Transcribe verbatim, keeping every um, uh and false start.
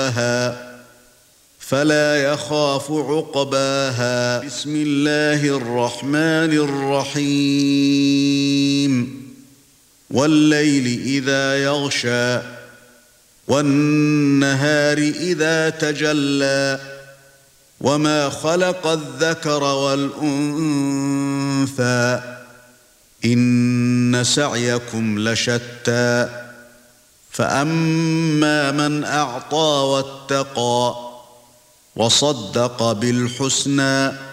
فلا يخاف عقباها. بسم الله الرحمن الرحيم. والليل إذا يغشى والنهار إذا تجلى وما خلق الذكر والأنثى إن سعيكم لشتى فأما من أعطى واتقى وصدق بالحسنى